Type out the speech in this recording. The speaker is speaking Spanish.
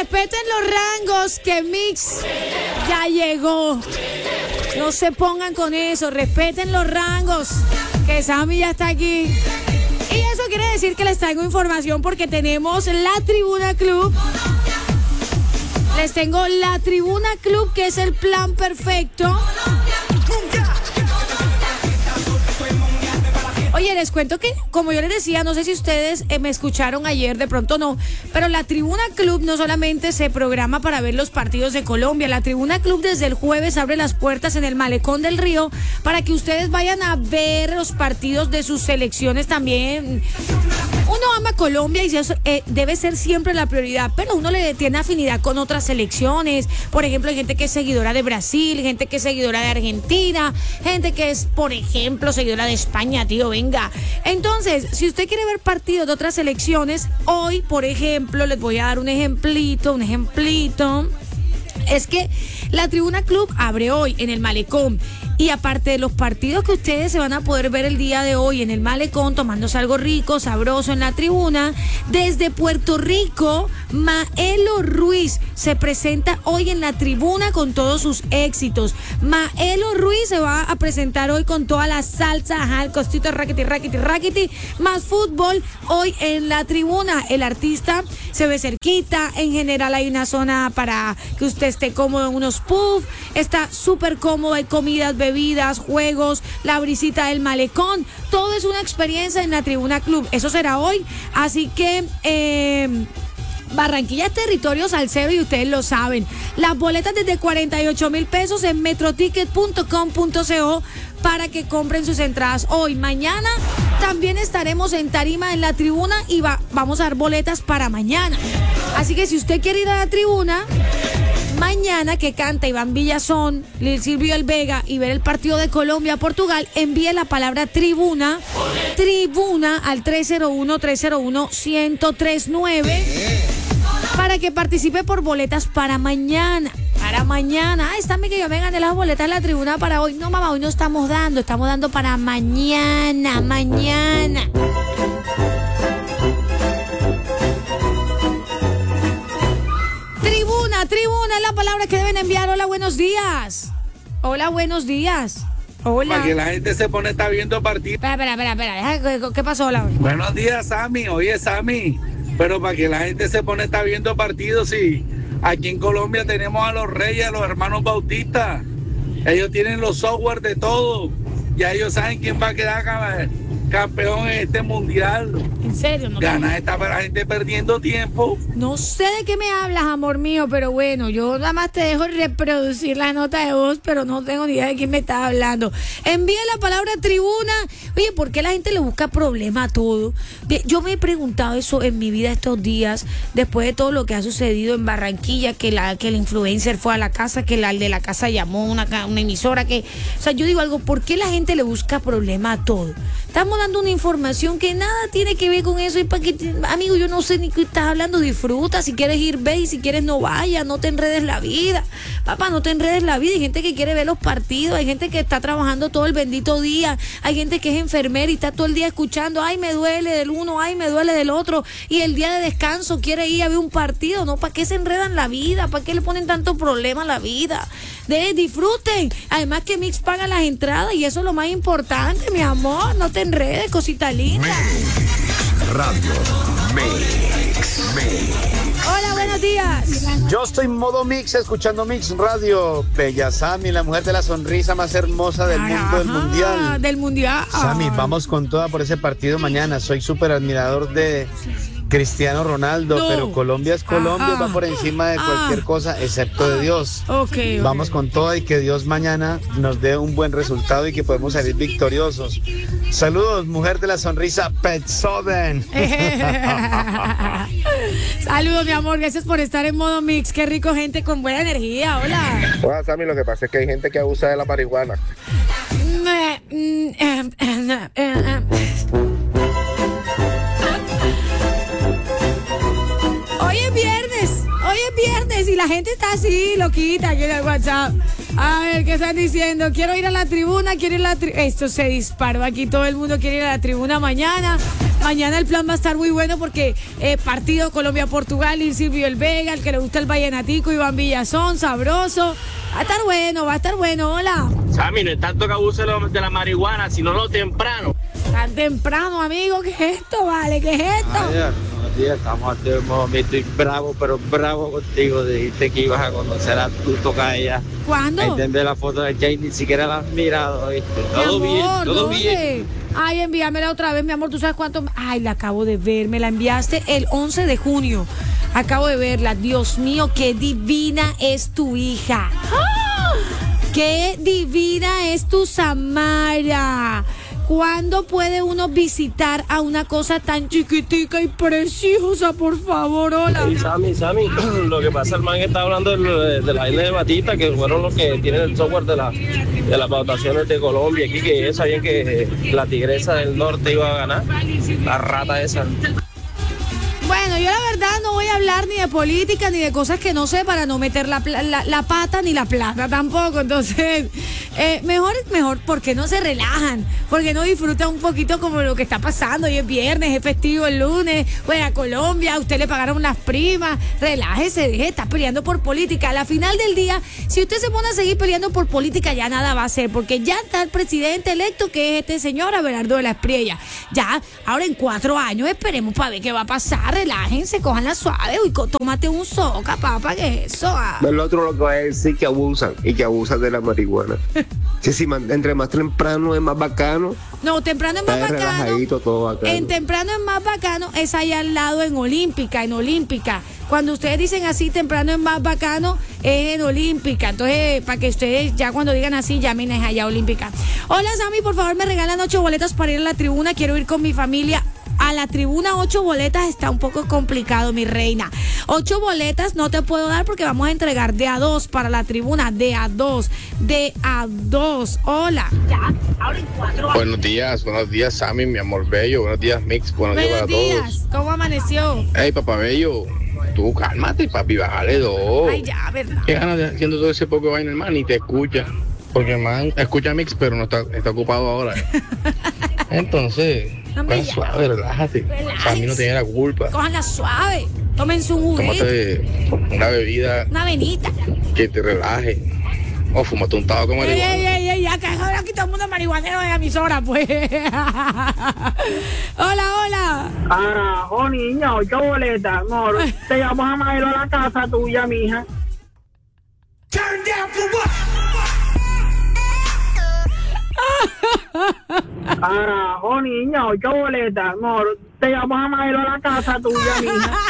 respeten los rangos, que Mix ya llegó. No se pongan con eso, respeten los rangos, que Sammy ya está aquí. Y eso quiere decir que les traigo información porque tenemos la Tribuna Club. Les tengo la Tribuna Club, que es el plan perfecto. Oye, les cuento que, como yo les decía, no sé si ustedes me escucharon ayer, de pronto no, pero la Tribuna Club no solamente se programa para ver los partidos de Colombia, la Tribuna Club desde el jueves abre las puertas en el Malecón del Río para que ustedes vayan a ver los partidos de sus selecciones también. Uno ama Colombia y eso debe ser siempre la prioridad, pero uno le tiene afinidad con otras selecciones. Por ejemplo, hay gente que es seguidora de Brasil, gente que es seguidora de Argentina, gente que es, por ejemplo, seguidora de España, tío, venga. Entonces, si usted quiere ver partidos de otras selecciones, hoy, por ejemplo, les voy a dar un ejemplito. Es que la Tribuna Club abre hoy en el Malecón. Y aparte de los partidos que ustedes se van a poder ver el día de hoy en el Malecón, tomándose algo rico, sabroso en la tribuna, desde Puerto Rico, Maelo Ruiz se presenta hoy en la tribuna con todos sus éxitos. Maelo Ruiz se va a presentar hoy con toda la salsa, ajá, el costito, raquiti, más fútbol hoy en la tribuna. El artista se ve cerquita, en general hay una zona para que usted esté cómodo en unos puffs, está súper cómodo, hay comidas, bebidas, juegos, la brisita del Malecón, todo es una experiencia en la Tribuna Club. Eso será hoy, así que Barranquilla es territorio salsero y ustedes lo saben. Las boletas desde 48,000 pesos en metroticket.com.co para que compren sus entradas hoy. Mañana también estaremos en tarima en la tribuna y vamos a dar boletas para mañana. Así que si usted quiere ir a la tribuna mañana, que canta Iván Villazón, Lil Silvio El Vega, y ver el partido de Colombia-Portugal, envíe la palabra tribuna al 301-301-1039 para que participe por boletas para mañana. Está bien que yo me gané las boletas de la tribuna para hoy. No, mamá, hoy no estamos dando para mañana. Tribuna es la palabra que deben enviar. Hola, buenos días. Hola. Para que la gente se pone, está viendo partido. Espera. ¿Qué pasó, Hola? Buenos días, Sammy. Oye, Sammy, pero para que la gente se pone, está viendo partidos, sí. Aquí en Colombia tenemos a los Reyes, a los hermanos Bautistas. Ellos tienen los software de todo. Ya ellos saben quién va a quedar campeón en este mundial. ¿En serio? No Gana esta la gente perdiendo tiempo. No sé de qué me hablas, amor mío, pero bueno, yo nada más te dejo reproducir la nota de voz, pero no tengo ni idea de quién me está hablando. Envíe la palabra tribuna. Oye, ¿por qué la gente le busca problema a todo? Yo me he preguntado eso en mi vida estos días, después de todo lo que ha sucedido en Barranquilla, que el influencer fue a la casa, que el de la casa llamó una emisora, o sea, yo digo algo, ¿por qué la gente le busca problema a todo? Estamos dando una información que nada tiene que ver con eso. Y para que, amigo, yo no sé ni qué estás hablando. Disfruta, si quieres ir, ve, y si quieres no vayas, no te enredes la vida. Papá, no te enredes la vida. Hay gente que quiere ver los partidos, hay gente que está trabajando todo el bendito día, hay gente que es enfermera y está todo el día escuchando, ay, me duele del uno, ay, me duele del otro, y el día de descanso quiere ir a ver un partido. No, ¿para qué se enredan la vida? ¿Para qué le ponen tanto problema a la vida? Disfruten. Además que Mix paga las entradas y eso es lo más importante, mi amor. No te enredes, cosita linda. Radio Mix. Hola, buenos días. Yo estoy en modo Mix, escuchando Mix Radio. Bella Sammy, la mujer de la sonrisa más hermosa del mundo, del mundial. Del mundial. Sammy, vamos con toda por ese partido mañana. Soy súper admirador de Cristiano Ronaldo, pero Colombia es Colombia, va por encima de cualquier cosa, excepto de Dios. Okay. Vamos con toda y que Dios mañana nos dé un buen resultado y que podemos salir victoriosos. Saludos, mujer de la sonrisa, Petsoven. Saludos, mi amor, gracias por estar en modo Mix. Qué rico, gente con buena energía. Hola. Hola, Sammy, lo que pasa es que hay gente que abusa de la marihuana. Hoy es viernes y la gente está así, loquita, aquí en el WhatsApp. A ver, ¿qué están diciendo? Quiero ir a la tribuna, Esto se disparó aquí, todo el mundo quiere ir a la tribuna mañana. Mañana el plan va a estar muy bueno porque partido Colombia-Portugal, y Silvio El Vega, el que le gusta el vallenatico, Iván Villazón, sabroso. Va a estar bueno, hola. Sammy, no es tanto que abuse de la marihuana, sino lo temprano. Tan temprano, amigo, ¿qué es esto, vale? ¿Qué es esto? Buenos días, estamos aquí en momento y bravo, pero bravo contigo. Dijiste que ibas a conocer a tu tocaya. ¿Cuándo? Ahí te envié la foto de Jay, ni siquiera la has mirado, ¿viste? Mi Todo bien, amor, todo ¿dónde? bien. Ay, envíamela otra vez, mi amor, ¿tú sabes cuánto? Ay, la acabo de ver, me la enviaste el 11 de junio. Acabo de verla. Dios mío, qué divina es tu hija. ¡Ah! Qué divina es tu Samara. ¿Cuándo puede uno visitar a una cosa tan chiquitica y preciosa, por favor? Hola. Hey, Sammy, lo que pasa, el man que está hablando de la isla de Batista, que fueron los que tienen el software de las votaciones de Colombia aquí, que sabían que la tigresa del norte iba a ganar, la rata esa. Bueno, yo la verdad no voy a hablar ni de política ni de cosas que no sé para no meter la pata ni la plata tampoco. Entonces, mejor, porque no se relajan, porque no disfrutan un poquito como lo que está pasando. Hoy es viernes, es festivo el lunes, bueno, a Colombia, a usted le pagaron las primas, relájese, deje de estar peleando por política. A la final del día, si usted se pone a seguir peleando por política, ya nada va a hacer, porque ya está el presidente electo, que es este señor Abelardo de la Espriella. Ya, ahora en 4 años esperemos para ver qué va a pasar. Relájense, cojan la suave, uy, tómate un soca, papá, ¿qué es eso? El otro lo que va a decir que abusan y que abusan de la marihuana. Entre más temprano es más bacano. No, temprano es más Está bacano. relajadito, todo bacano. En temprano es más bacano, es allá al lado en Olímpica. Cuando ustedes dicen así, temprano es más bacano, es en Olímpica. Entonces, para que ustedes ya cuando digan así, llamen es allá Olímpica. Hola, Sammy, por favor, me regalan 8 boletas para ir a la tribuna. Quiero ir con mi familia a la tribuna. 8 boletas está un poco complicado, mi reina. 8 boletas no te puedo dar porque vamos a entregar de a 2 para la tribuna, de a 2. Hola. Buenos días, Sammy, mi amor bello. Buenos días, Mix. Buenos días para todos. ¿Cómo amaneció? Hey, papá bello. Tú cálmate, papi, bájale 2. Ay, ya, ¿verdad? ¿Qué ganas de haciendo todo ese poco de vaina, hermano? Ni te escucha. Porque el man escucha Mix, pero no está ocupado ahora. Entonces, Hombre, pues, suave, relájate. Sammy no tiene la culpa. Cójanla suave. Tómense un juguete. Tómate una bebida Una venita. que te relaje. O fumate un tabaco de marihuana. Ya que ahora aquí todo el mundo es marihuanero de la emisora, pues. Hola. Carajo, niña, 8 boletas, amor. Te vamos a Maelo a la casa tuya, mija. Carajo, niña, 8 boletas, amor. Te vamos a Maelo a la casa tuya, mija.